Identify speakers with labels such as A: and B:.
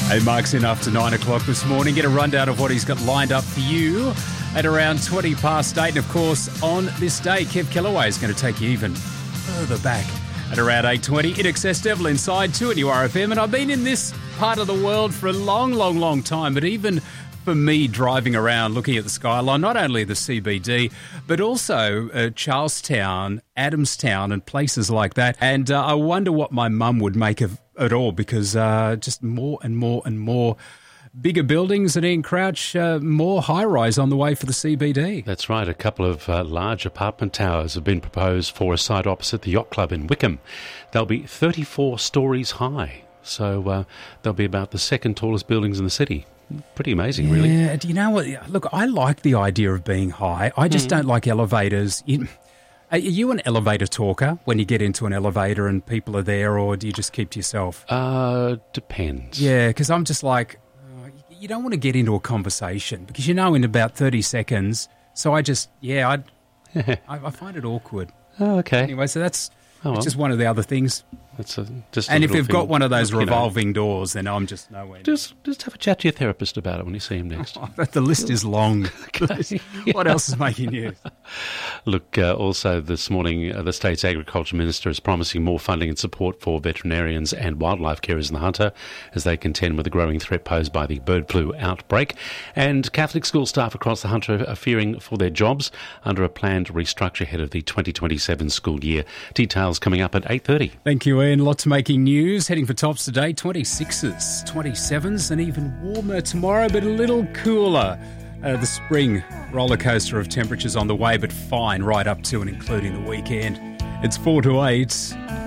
A: Hey, Mark's in after 9 o'clock this morning. Get a rundown of what he's got lined up for you at around 20 past 8. And, of course, on this day, Kev Kellaway is going to take you even further back at around 8:20. In Excess Devil Inside 2 at URFM. And I've been in this part of the world for a long, long, long time. But even for me driving around looking at the skyline, not only the CBD, but also Charlestown, Adamstown and places like that. And I wonder what my mum would make of it all, because just more and more and more bigger buildings at Ian Crouch, more high-rise on the way for the CBD.
B: That's right. A couple of large apartment towers have been proposed for a site opposite the Yacht Club in Wickham. They'll be 34 stories high, so they'll be about the second tallest buildings in the city. Pretty amazing, really.
A: Yeah, do you know what? Look, I like the idea of being high. I just don't like elevators. Are you an elevator talker when you get into an elevator and people are there, or do you just keep to yourself?
B: Depends.
A: Yeah, because I'm just like, you don't want to get into a conversation because you know in about 30 seconds. So I just, I find it awkward.
B: Oh, okay.
A: Anyway, so that's just one of the other things.
B: And
A: if you've got one of those revolving doors, then I'm just nowhere.
B: Just have a chat to your therapist about it when you see him next.
A: The list is long. Okay. What else is making news?
B: Look, also this morning, the state's agriculture minister is promising more funding and support for veterinarians and wildlife carers in the Hunter as they contend with the growing threat posed by the bird flu outbreak. And Catholic school staff across the Hunter are fearing for their jobs under a planned restructure ahead of the 2027 school year. Details coming up at 8:30.
A: Thank you, Ian. Lots making news. Heading for tops today, 26s, 27s, and even warmer tomorrow, but a little cooler. The spring roller coaster of temperatures on the way, but fine right up to and including the weekend. It's 4 to 8.